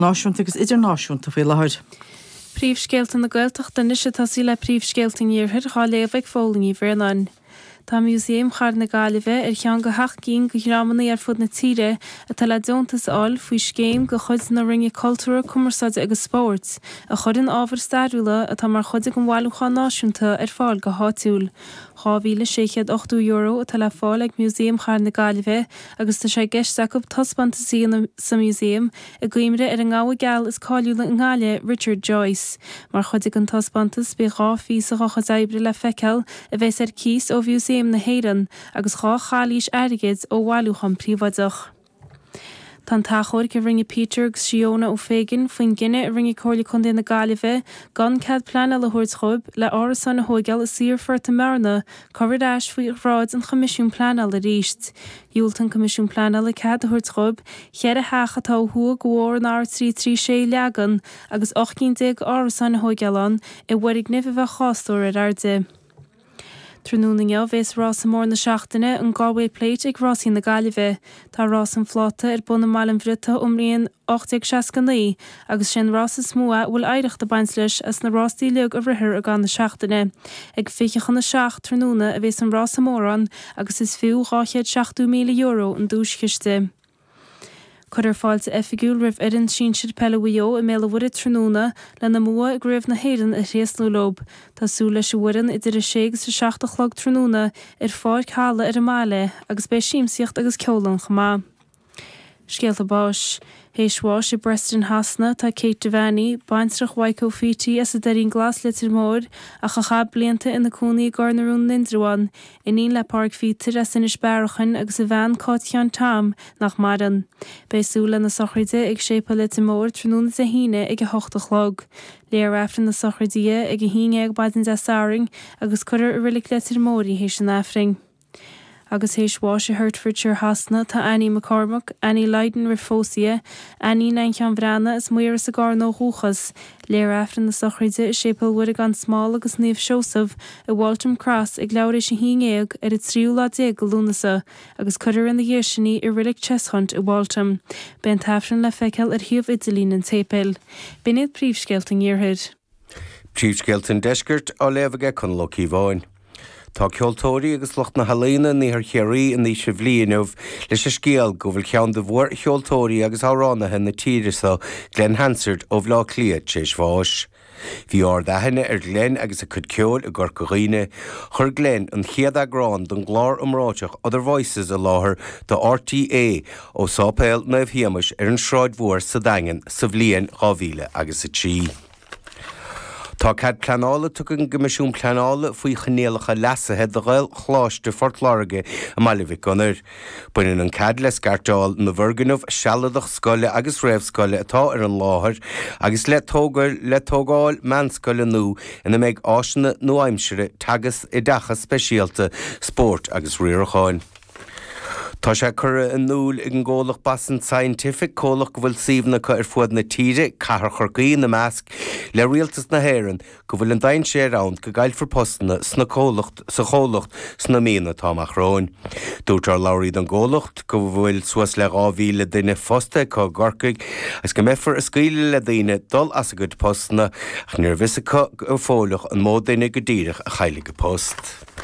náisiúnta agus idirnáisiúnta faoi láthir. Príomhscéalta na Gaeltachta nise tá sí le príomhscéalta níorthir há léamh fólaí bhreanáin. Tá muséum char na Gaillimhe chean go hachcín go ramanna ar fud na tíre a tal leúntas áil faoi scéim go chud na ringe cultúra cumarsáide agus sport a chud an ábhar stairiúla a tá mar chuide go bhhailúchá náisiúnta ar fáil go háitiúil. €8,800 a tal le fáil ag muséum char na Gaillimhe agus tá sé geisteach tospantaí sa muséum a gcuimre ar an ngáha geal is cáiliúla an gáile Richard Joyce. Mar chuide an tospantas be rá fís a rocha daibre le feiceal a bheits ar cís ó muséum na Héireann agus rá chalís airigid ó bhhailúcham príomhaidach. Tá táchóir go ringe Peter agus Siona ó Féigean faoin gine a ringe cóirla chun na Gaillimhe gan cead pleana le thuirtchub le árasan na hógeal is síorfort a marna coveráis faoi ráid an comisiún pleana le ríist. Dúilt an comisiún pleana le cead a thuirtchub chead a hachatá thua góir an áir trí sé leagan agus 18 árasan na hógealan i bhuaigh nimh bheith chástúir ar airde. Trúnainge bhés rás mór na seachtaine an Galway Plate ag rásí na Gaillimhe. Tá rás an fláta ar buna málam bhrita umríon 869 agus sin rás is smua bhfuil éireachta baint leis as na rástaí leag a bhrithir a gan na seachtaine. Ag fichechan na seach trúna a bhés an rás mórran agus is fiú €870,000 an dúschiiste. Cuir fáilte effigiúil rih an sin siad peilehío i méle bhuiid trúna le na mua a gréibh na Héireann a réaslúlob. Tású leis bhuiin idir a 6 trúna ar fáid chála ar a máile agus bé síimsíocht agus ceolan chomá. Scéalta báis. Héisháis i Preston hasna tá Kate Devaney, baintrach Waiko Fiti as a darín glas litir mór a chachab blianta ina cúnaí garnarún Lindruan, inín le park Fitir as inis bearachan agus a bhean cáitián tam nach maran. Béisúla na sochraide ag sépa litir mór trúna a híine ag a 8 chlog. Léar afran na sochraidí ag a híine ag baidin de saring agus cuidir a rilik litir mórí héis an afring. Agus héisháis i Hertfordshire hasna tá Annie McCormack, Annie Leiden Rifósia, Annie Nainchean Vrana is muir sa gar nó húchas. Léar afran na sochraide is sépal bhuiid gan smál agus níomh seosamh i Waltham Cross ag leabhar sin híngéag ar i 3 go lúnasa agus cuidir in na dhéirsinní i rilik chess hunt i Waltham. Ben tafran le feiceal ar thiomh Italín an tépil. Biniad príomhscéalta níorthir. Príomhscéalta deisgurt á léamhaige chun Lochí Bháin. Tá ceoltóirí agus lucht na Halína ní ar chéirí in ní se bhlíonmh leis a scéal go bhfuil ceann de bhór cheoltóirí agus áránathe na tíirisa Glen Hansard ó bhlá cliaad séis bháis. Bhí ordaithe ar Glen agus a chud ceol a gur coghine, chur Glen an chiad agrán don glár umráteach Other Voices a láthair do RTA ó sápéil na bhíamas ar an sráid mhór sa daingan sa bhliain 2000 agus a 3. Tá cad pleanála tugann gomisiún pleanála faoi chanéalacha leasathe do ghail chláiste fortláige a Malivich gunnar. Buineann an cad le scartáil na bhorganmh sealadach scoile agus réamhscoile atá ar an láthair agus le tógáil meanscoile nó ina méid áisina nó aimsire tagas i dachas speisialta sport agus riaracháin. Tá sé chur an núl ag an ggólach basan scientific cólach go bhfuil síomhnacha ar fuad na tíre cahar chorcaí na measc le rialtas na Héireann go bhfuil an dain sé rán go gail for postanna sna chólacht sna mína táach ráin. Dúirtar labhraíd an ggólacht go bhfuil suas le 2000 duine fosta có gorcaig as go méfar a scaoile le daine dul as a go postanna ach níor visacha ó fólach an mód daine go dtíireach a chailige post.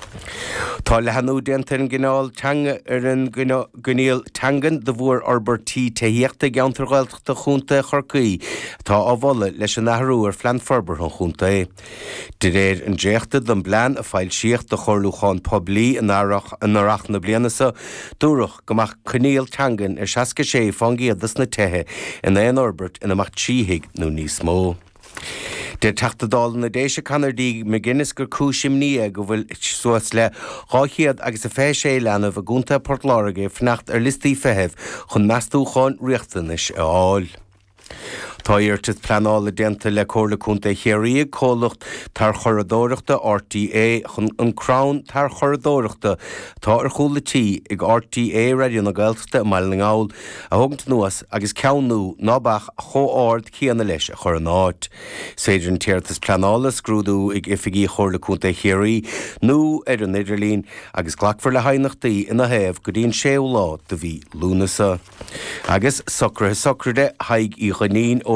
Tá le hanú déanta an gnáil teanga ar an gníal tangan de bhór Albertí taíochta geantar ghilteachta chúnta chorcaí tá á bhola leis an nathrú ar phlean forbar an chúnta é. De réir an déachta don blean a fáil síocht de chorlúcháin poblí an arach na blianasa dúrach gomach cníal tangan ar 66 fangéadas na tuthe in éon Albert in amach tíhiigh nó níos mó. De teachtadáil na déise canardí me Guinness gur cúisim ní go bhfuil suas le ráchiad agus a fé sé lena a gúnta Portláige fnacht ar listí feheh chun meastúcháin riachtanis a áil. Táirtas planála denta le cóla cúnta chéirí cólacht tar choradóireachta RTA chun an Crown tar choradóireachta tá ar cholatí ag RTA radio na Gaeltachta mail na ngáil a thugant nuas agus ceannú nábach chóáard cíanna leis a chur an áit. Séidir an tíirtas planála scrúdú ag ifigí chóla cúnta chéirí nó ar an Idirlín agus ghlacfar le hainachtaí ina héamh go dtíon séú lá do bhí lúnasa. Agus socrthe haig í chanín